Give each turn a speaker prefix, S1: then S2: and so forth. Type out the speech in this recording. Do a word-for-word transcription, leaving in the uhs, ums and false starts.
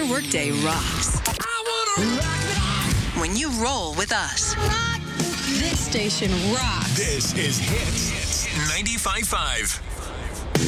S1: Your workday rocks.
S2: I wanna rock
S1: When you roll with us.
S3: This station rocks.
S4: This is Hits ninety-five point five.